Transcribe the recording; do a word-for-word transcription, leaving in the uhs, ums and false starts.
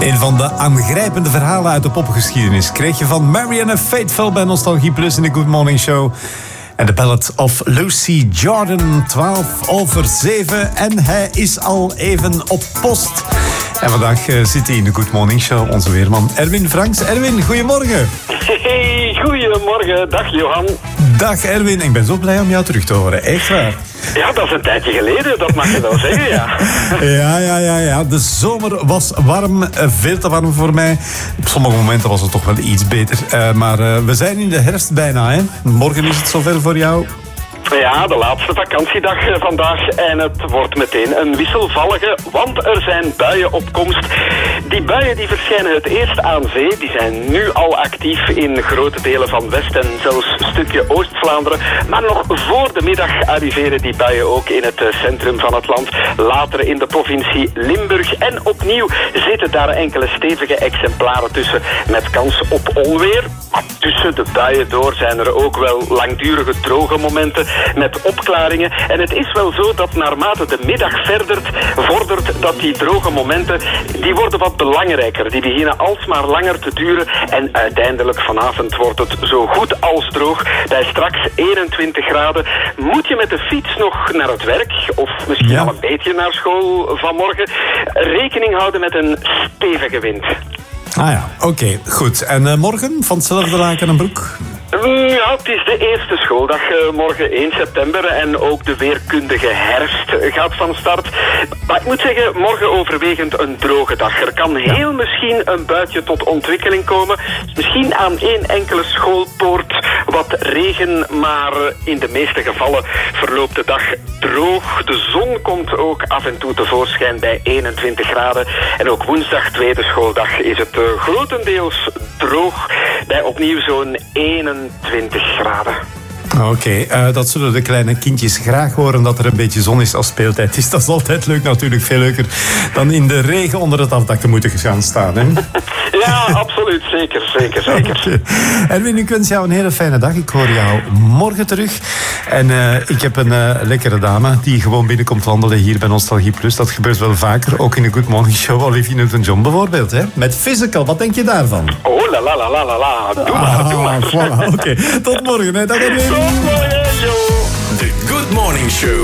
Een van de aangrijpende verhalen uit de popgeschiedenis kreeg je van Marianne Faithfull bij Nostalgie Plus in de Good Morning Show. En de Ballad of Lucy Jordan, twaalf over zeven. En hij is al even op post. En vandaag uh, zit hij in de Good Morning Show, onze weerman Erwin Franks. Erwin, goedemorgen. Hey, goedemorgen. Dag Johan. Dag Erwin, ik ben zo blij om jou terug te horen. Echt waar. Ja, dat is een tijdje geleden, dat mag je wel zeggen, ja. Ja, ja, ja, ja. De zomer was warm, veel te warm voor mij. Op sommige momenten was het toch wel iets beter. Uh, maar uh, we zijn in de herfst bijna, hè. Morgen is het zover voor jou. Ja, de laatste vakantiedag vandaag en het wordt meteen een wisselvallige, want er zijn buien op komst. Die buien die verschijnen het eerst aan zee, die zijn nu al actief in grote delen van West- en zelfs een stukje Oost-Vlaanderen. Maar nog voor de middag arriveren die buien ook in het centrum van het land, later in de provincie Limburg. En opnieuw zitten daar enkele stevige exemplaren tussen met kans op onweer. Maar tussen de buien door zijn er ook wel langdurige droge momenten met opklaringen. En het is wel zo dat naarmate de middag verder vordert, dat die droge momenten, die worden wat belangrijker. Die beginnen alsmaar langer te duren en uiteindelijk vanavond wordt het zo goed als droog. Bij straks eenentwintig graden moet je met de fiets nog naar het werk of misschien ja. al een beetje naar school vanmorgen. Rekening houden met een stevige wind. Ah ja, oké, okay, goed. En uh, morgen van hetzelfde laken en broek? Ja, het is de eerste schooldag, uh, morgen één september en ook de weerkundige herfst gaat van start. Maar ik moet zeggen, morgen overwegend een droge dag. Er kan heel misschien een buitje tot ontwikkeling komen. Misschien aan één enkele schoolpoort wat regen, maar in de meeste gevallen verloopt de dag droog. De zon komt ook af en toe tevoorschijn bij eenentwintig graden. En ook woensdag, tweede schooldag, is het uh, grotendeels droog bij opnieuw zo'n eenentwintig graden. Oké, okay, uh, dat zullen de kleine kindjes graag horen, dat er een beetje zon is als speeltijd is. Dat is altijd leuk, natuurlijk veel leuker dan in de regen onder het afdak te moeten gaan staan. Hè? Ja, absoluut, zeker, zeker, zeker. Okay. Erwin, ik wens jou een hele fijne dag. Ik hoor jou morgen terug. En uh, ik heb een uh, lekkere dame die gewoon binnenkomt wandelen hier bij Nostalgie Plus. Dat gebeurt wel vaker, ook in de Good Morning Show. Olivia Newton-John bijvoorbeeld, hè? Met Physical, wat denk je daarvan? Oh, la la la la la la, doe maar, ah, doe maar. Voilà, oké. Okay. Tot morgen, hè. Dag Erwin. Tot morgen, yo. The Good Morning Show.